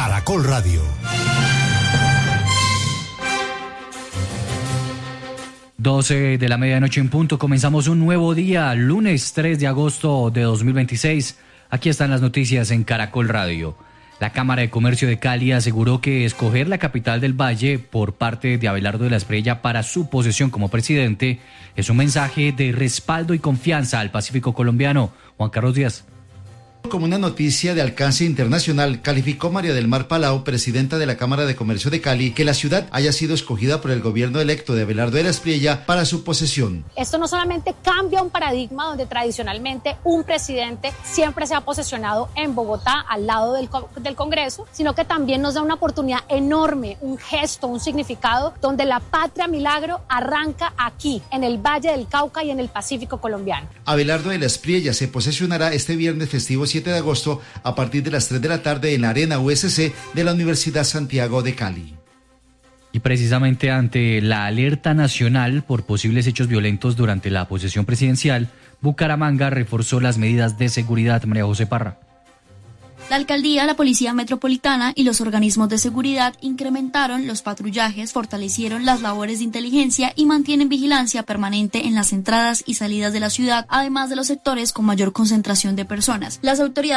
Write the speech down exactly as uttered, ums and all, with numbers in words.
Caracol Radio. doce de la medianoche en punto, comenzamos un nuevo día, lunes tres de agosto de dos mil veintiséis. Aquí están las noticias en Caracol Radio. La Cámara de Comercio de Cali aseguró que escoger la capital del Valle por parte de Abelardo de la Espriella para su posesión como presidente es un mensaje de respaldo y confianza al Pacífico colombiano. Juan Carlos Díaz. Como una noticia de alcance internacional, calificó María del Mar Palau, presidenta de la Cámara de Comercio de Cali, que la ciudad haya sido escogida por el gobierno electo de Abelardo de la Espriella para su posesión. Esto no solamente cambia un paradigma donde tradicionalmente un presidente siempre se ha posesionado en Bogotá, al lado del, del Congreso, sino que también nos da una oportunidad enorme, un gesto, un significado, donde la patria milagro arranca aquí, en el Valle del Cauca y en el Pacífico colombiano. Abelardo de la Espriella se posesionará este viernes festivo siete de agosto a partir de las tres de la tarde en la Arena U S C de la Universidad Santiago de Cali. Y precisamente ante la alerta nacional por posibles hechos violentos durante la posesión presidencial, Bucaramanga reforzó las medidas de seguridad. María José Parra. La alcaldía, la Policía Metropolitana y los organismos de seguridad incrementaron los patrullajes, fortalecieron las labores de inteligencia y mantienen vigilancia permanente en las entradas y salidas de la ciudad, además de los sectores con mayor concentración de personas. Las autoridades